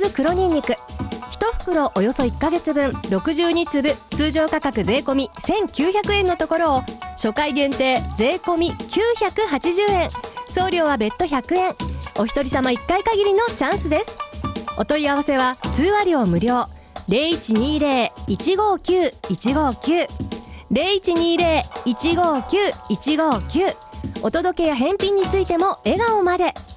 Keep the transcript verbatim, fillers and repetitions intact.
ズ黒にんにくいち袋およそいっかげつぶんろくじゅうにつぶ、通常価格税込みせんきゅうひゃくえんのところを初回限定税込みきゅうひゃくはちじゅうえん、送料は別途ひゃくえん。お一人様いっかい限りのチャンスです。お問い合わせは通話料無料 ゼロいちにゼロ いちごきゅう いちごきゅう ゼロいちにゼロ いちごきゅう いちごきゅう。お届けや返品についても笑顔まで。